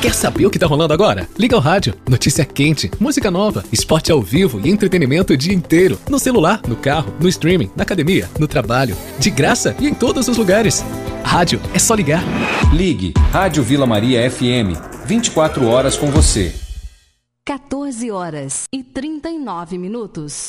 Quer saber o que tá rolando agora? Liga o rádio, notícia quente, música nova, esporte ao vivo e entretenimento o dia inteiro. No celular, no carro, no streaming, na academia, no trabalho. De graça e em todos os lugares. Rádio, é só ligar. Ligue Rádio Vila Maria FM. 24 horas com você. 14h39.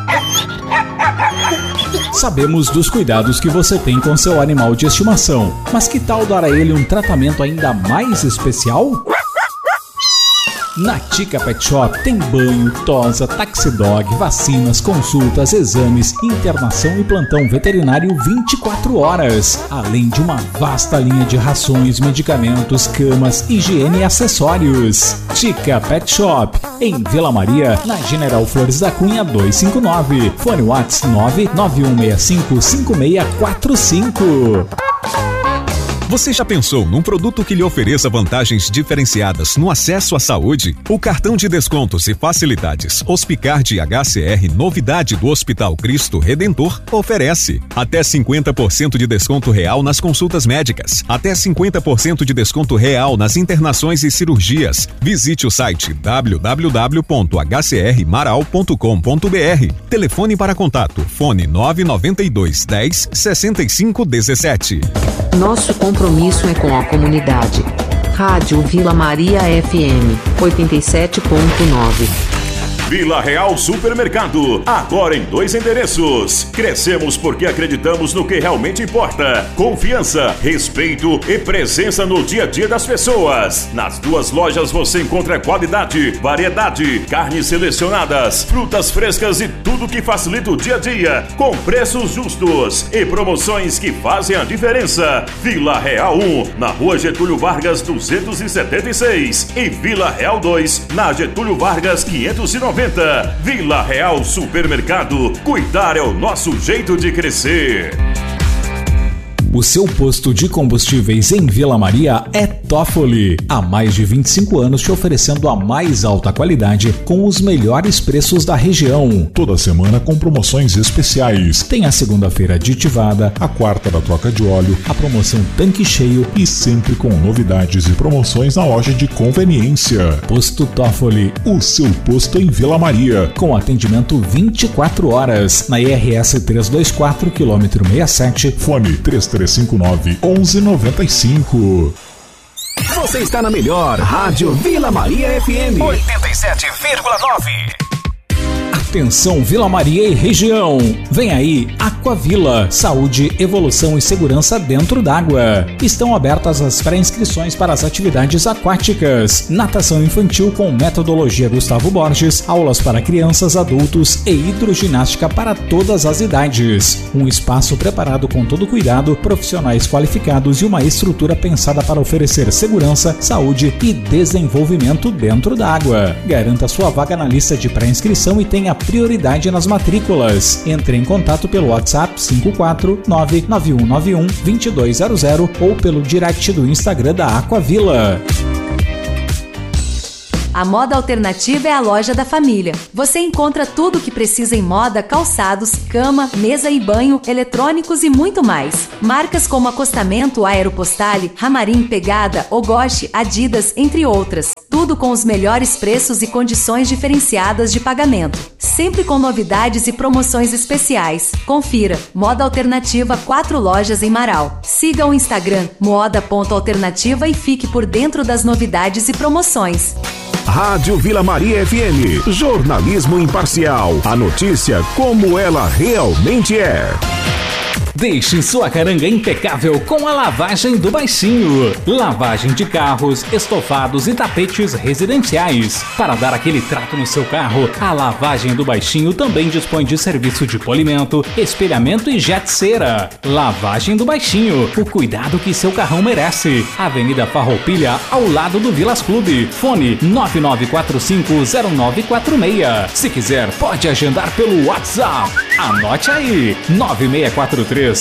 Sabemos dos cuidados que você tem com seu animal de estimação, mas que tal dar a ele um tratamento ainda mais especial? Na Tica Pet Shop tem banho, tosa, taxidog, vacinas, consultas, exames, internação e plantão veterinário 24 horas. Além de uma vasta linha de rações, medicamentos, camas, higiene e acessórios. Tica Pet Shop, em Vila Maria, na General Flores da Cunha 259. Fone WhatsApp 991655645. Você já pensou num produto que lhe ofereça vantagens diferenciadas no acesso à saúde? O cartão de descontos e facilidades Hospicard HCR, novidade do Hospital Cristo Redentor, oferece até 50% de desconto real nas consultas médicas, até 50% de desconto real nas internações e cirurgias. Visite o site www.hcrmaral.com.br. Telefone para contato, fone 992 10 65 17. Nosso compromisso é com a comunidade. Rádio Vila Maria FM 87.9. Vila Real Supermercado, agora em 2 endereços. Crescemos porque acreditamos no que realmente importa: confiança, respeito e presença no dia a dia das pessoas. Nas 2 lojas você encontra qualidade, variedade, carnes selecionadas, frutas frescas e tudo que facilita o dia a dia, com preços justos e promoções que fazem a diferença. Vila Real 1, na Rua Getúlio Vargas 276 e Vila Real 2, na Getúlio Vargas 590. Vila Real Supermercado. Cuidar é o nosso jeito de crescer. O seu posto de combustíveis em Vila Maria é Toffoli. Há mais de 25 anos te oferecendo a mais alta qualidade com os melhores preços da região. Toda semana com promoções especiais. Tem a segunda-feira aditivada, a quarta da troca de óleo, a promoção tanque cheio e sempre com novidades e promoções na loja de conveniência. Posto Toffoli, o seu posto em Vila Maria. Com atendimento 24 horas. Na IRS 324, quilômetro 67. Fone 3359-1195. Você está na melhor Rádio Vila Maria FM 87,9. Atenção Vila Maria e região, vem aí Aquavila, saúde, evolução e segurança dentro d'água. Estão abertas as pré-inscrições para as atividades aquáticas, natação infantil com metodologia Gustavo Borges, aulas para crianças, adultos e hidroginástica para todas as idades. Um espaço preparado com todo cuidado, profissionais qualificados e uma estrutura pensada para oferecer segurança, saúde e desenvolvimento dentro d'água. Garanta sua vaga na lista de pré-inscrição e tenha prioridade nas matrículas. Entre em contato pelo WhatsApp 549-9191-2200 ou pelo direct do Instagram da Aquavila. A Moda Alternativa é a loja da família. Você encontra tudo o que precisa em moda, calçados, cama, mesa e banho, eletrônicos e muito mais. Marcas como Acostamento, Aeropostale, Ramarim, Pegada, Ogoshi, Adidas, entre outras. Tudo com os melhores preços e condições diferenciadas de pagamento. Sempre com novidades e promoções especiais. Confira. Moda Alternativa, 4 lojas em Marau. Siga o Instagram moda.alternativa e fique por dentro das novidades e promoções. Rádio Vila Maria FM. Jornalismo imparcial. A notícia como ela realmente é. Deixe sua caranga impecável com a lavagem do Baixinho. Lavagem de carros, estofados e tapetes residenciais. Para dar aquele trato no seu carro, a Lavagem do Baixinho também dispõe de serviço de polimento, espelhamento e jet cera. Lavagem do Baixinho, o cuidado que seu carrão merece. Avenida Farroupilha, ao lado do Vilas Clube. Fone 99450946. Se quiser, pode agendar pelo WhatsApp. Anote aí, 9643-3495.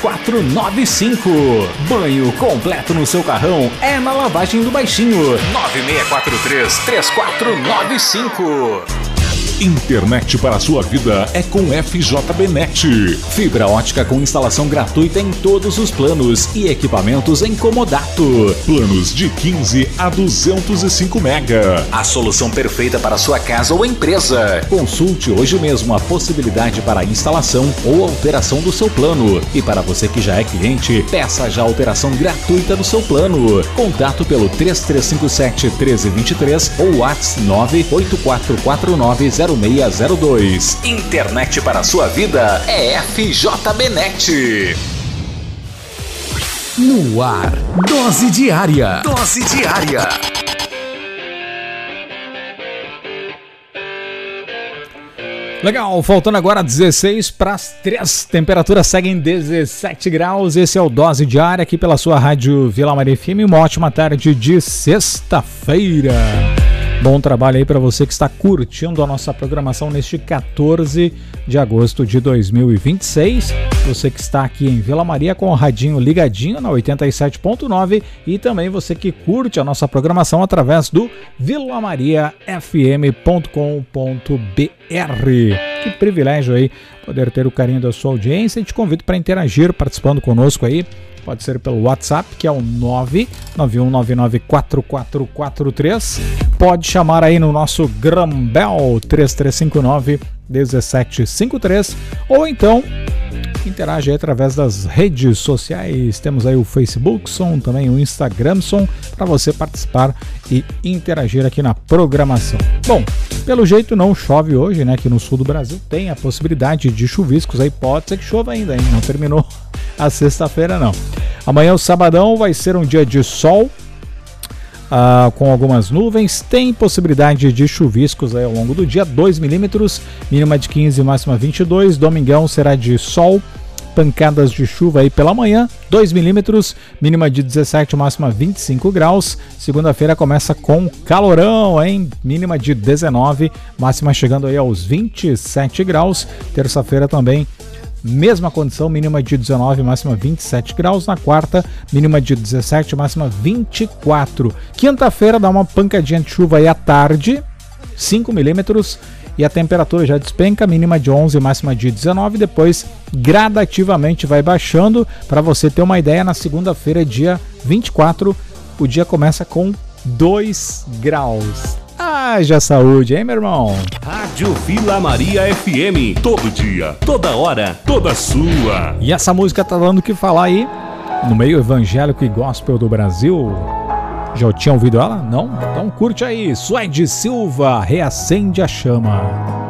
Banho completo no seu carrão é na Lavagem do Baixinho. 9643-3495. Internet para a sua vida é com FJBnet. Fibra ótica com instalação gratuita em todos os planos e equipamentos em comodato. Planos de 15 a 205 mega. A solução perfeita para sua casa ou empresa. Consulte hoje mesmo a possibilidade para a instalação ou alteração do seu plano. E para você que já é cliente, peça já a alteração gratuita do seu plano. Contato pelo 3357-1323 ou WhatsApp 984490602. Internet para a sua vida é FJBnet. No ar, Dose Diária. Dose Diária. Legal, faltando agora 16 para as 3. Temperatura segue em 17 graus. Esse é o Dose Diária aqui pela sua rádio Vila Maria FM. Uma ótima tarde de sexta-feira. Bom trabalho aí para você que está curtindo a nossa programação neste 14 de agosto de 2026. Você que está aqui em Vila Maria com o radinho ligadinho na 87.9 e também você que curte a nossa programação através do vilamariafm.com.br. Que privilégio aí poder ter o carinho da sua audiência e te convido para interagir participando conosco aí. Pode ser pelo WhatsApp, que é o 991994443. Pode chamar aí no nosso Grambel 3359-1753. Ou então, interage aí através das redes sociais. Temos aí o Facebook, também o Instagram, para você participar e interagir aqui na programação. Bom, pelo jeito não chove hoje, né? Aqui no sul do Brasil tem a possibilidade de chuviscos aí. Pode ser que chova ainda, hein? Não terminou a sexta-feira, não. Amanhã, o sabadão, vai ser um dia de sol, com algumas nuvens. Tem possibilidade de chuviscos aí ao longo do dia, 2 milímetros, mínima de 15, máxima 22. Domingão será de sol, pancadas de chuva aí pela manhã, 2 milímetros, mínima de 17, máxima 25 graus. Segunda-feira começa com calorão, hein? Mínima de 19, máxima chegando aí aos 27 graus. Terça-feira também, mesma condição, mínima de 19, máxima 27 graus. Na quarta, mínima de 17, máxima 24. Quinta-feira dá uma pancadinha de chuva aí à tarde, 5 milímetros, e a temperatura já despenca, mínima de 11, máxima de 19. Depois, gradativamente vai baixando. Para você ter uma ideia, na segunda-feira, dia 24, o dia começa com 2 graus. Haja saúde, hein, meu irmão? Rádio Vila Maria FM. Todo dia, toda hora, toda sua. E essa música tá dando o que falar aí no meio evangélico e gospel do Brasil. Já tinha ouvido ela? Não? Então curte aí. Suede Silva, Reacende a Chama.